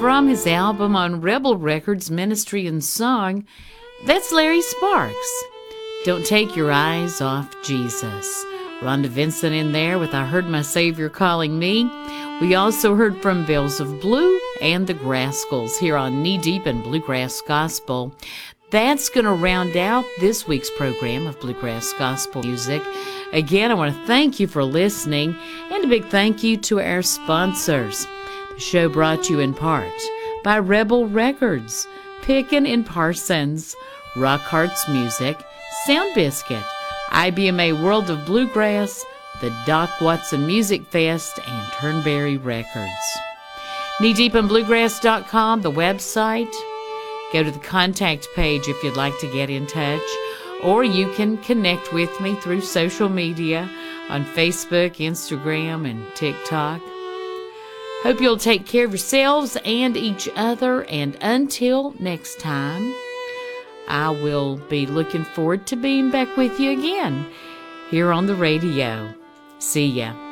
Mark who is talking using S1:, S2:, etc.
S1: from his album on Rebel Records, Ministry and Song. That's Larry Sparks. Don't Take Your Eyes Off Jesus. Rhonda Vincent in there with I Heard My Savior Calling Me. We also heard from Bells of Blue and the Grascals here on Knee Deep in Bluegrass Gospel. That's going to round out this week's program of Bluegrass Gospel Music. Again, I want to thank you for listening, and a big thank you to our sponsors. The show brought to you in part by Rebel Records, Pickin' in Parsons, Rock Hearts Music, Sound Biscuit, IBMA World of Bluegrass, the Doc Watson Music Fest, and Turnberry Records. KneeDeepInBluegrass.com, the website. Go to the contact page if you'd like to get in touch, or you can connect with me through social media on Facebook, Instagram, and TikTok. Hope you'll take care of yourselves and each other, and until next time, I will be looking forward to being back with you again here on the radio. See ya.